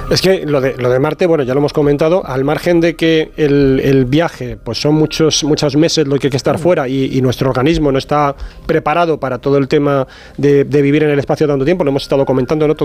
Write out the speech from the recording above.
Es que lo de Marte, bueno, ya lo hemos comentado, al margen de que el viaje, pues son muchos meses lo que hay que estar fuera y nuestro organismo no está preparado para todo el tema de vivir en el espacio tanto tiempo, lo hemos estado comentando, ¿no?